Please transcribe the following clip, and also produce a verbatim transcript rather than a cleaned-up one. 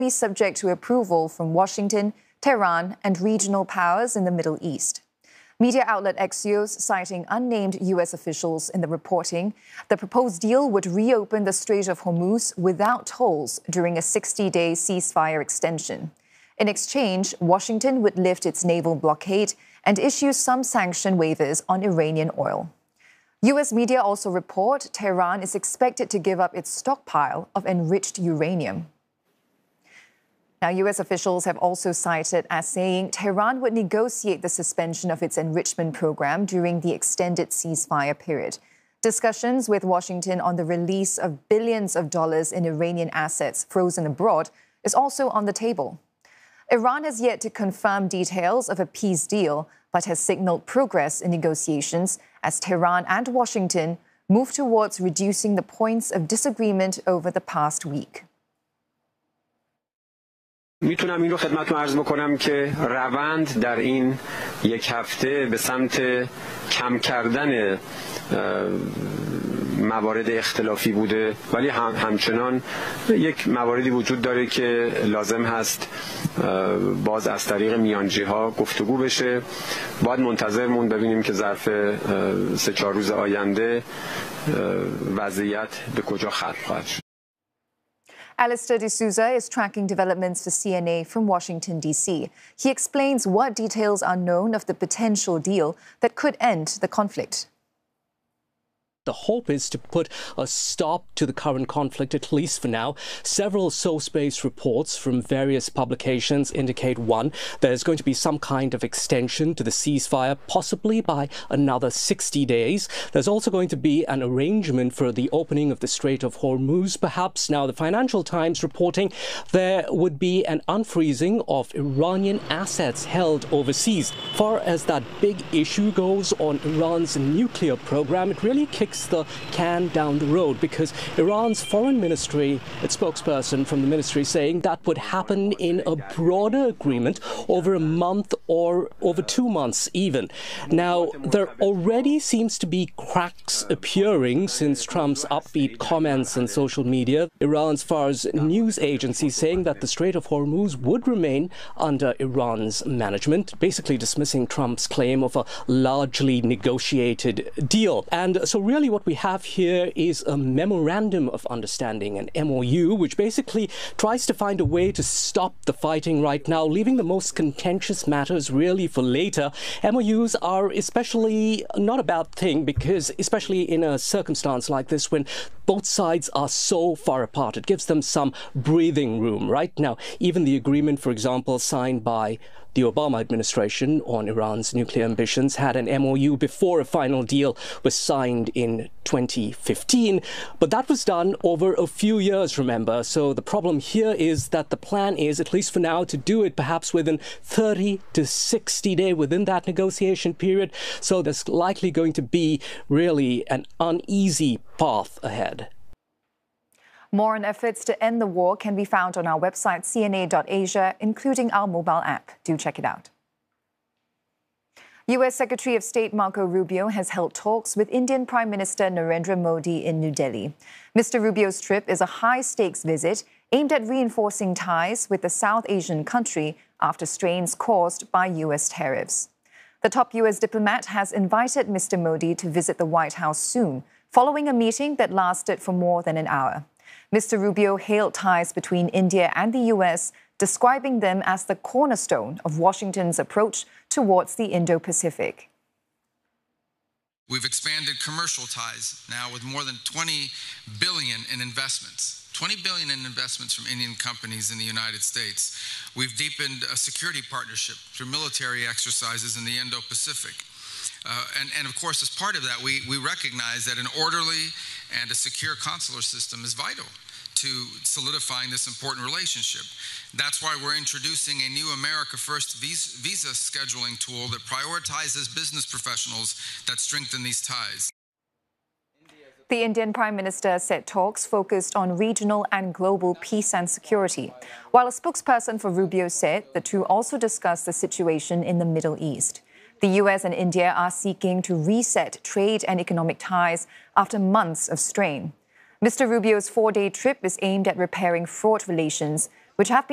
be subject to approval from Washington, Tehran, and regional powers in the Middle East. Media outlet Axios, citing unnamed U S officials in the reporting, the proposed deal would reopen the Strait of Hormuz without tolls during a sixty-day ceasefire extension. In exchange, Washington would lift its naval blockade and issue some sanction waivers on Iranian oil. U S media also report Tehran is expected to give up its stockpile of enriched uranium. Now, U S officials have also cited as saying Tehran would negotiate the suspension of its enrichment program during the extended ceasefire period. Discussions with Washington on the release of billions of dollars in Iranian assets frozen abroad is also on the table. Iran has yet to confirm details of a peace deal, but has signaled progress in negotiations as Tehran and Washington move towards reducing the points of disagreement over the past week. میتونم این رو خدمتتون عرض بکنم که روند در این یک هفته به سمت کم کردن موارد اختلافی بوده، ولی هم همچنان یک مواردی وجود داره که لازم هست باز از طریق میانجی ها گفتگو بشه. باید منتظر مون ببینیم که ظرف سه چهار روز آینده وضعیت به کجا ختم خواهد شد. Alistair D'Souza is tracking developments for C N A from Washington, D C. He explains what details are known of the potential deal that could end the conflict. The hope is to put a stop to the current conflict, at least for now. Several source-based reports from various publications indicate, one, there's going to be some kind of extension to the ceasefire, possibly by another sixty days. There's also going to be an arrangement for the opening of the Strait of Hormuz, perhaps. Now, the Financial Times reporting there would be an unfreezing of Iranian assets held overseas. As far as that big issue goes on Iran's nuclear program, it really kicks the can down the road, because Iran's foreign ministry, its spokesperson from the ministry, saying that would happen in a broader agreement over a month or over two months even. Now, there already seems to be cracks appearing since Trump's upbeat comments on social media. Iran's Fars news agency saying that the Strait of Hormuz would remain under Iran's management, basically dismissing Trump's claim of a largely negotiated deal. And so really what we have here is a memorandum of understanding, an M O U, which basically tries to find a way to stop the fighting right now, leaving the most contentious matters really for later. M O Us are especially not a bad thing, because especially in a circumstance like this when both sides are so far apart, it gives them some breathing room. Right now, even the agreement, for example, signed by the Obama administration on Iran's nuclear ambitions had an M O U before a final deal was signed in twenty fifteen. But that was done over a few years, remember. So the problem here is that the plan is, at least for now, to do it perhaps within thirty to sixty days within that negotiation period. So there's likely going to be really an uneasy path ahead. More on efforts to end the war can be found on our website, C N A dot Asia, including our mobile app. Do check it out. U S Secretary of State Marco Rubio has held talks with Indian Prime Minister Narendra Modi in New Delhi. Mister Rubio's trip is a high-stakes visit aimed at reinforcing ties with the South Asian country after strains caused by U S tariffs. The top U S diplomat has invited Mister Modi to visit the White House soon, following a meeting that lasted for more than an hour. Mister Rubio hailed ties between India and the U S, describing them as the cornerstone of Washington's approach towards the Indo-Pacific. We've expanded commercial ties now with more than twenty billion dollars in investments. twenty billion dollars in investments from Indian companies in the United States. We've deepened a security partnership through military exercises in the Indo-Pacific. Uh, and, and of course, as part of that, we, we recognize that an orderly and a secure consular system is vital to solidifying this important relationship. That's why we're introducing a new America First visa, visa scheduling tool that prioritizes business professionals that strengthen these ties. The Indian Prime Minister said talks focused on regional and global peace and security, while a spokesperson for Rubio said the two also discussed the situation in the Middle East. The U S and India are seeking to reset trade and economic ties after months of strain. Mister Rubio's four-day trip is aimed at repairing fraught relations, which have been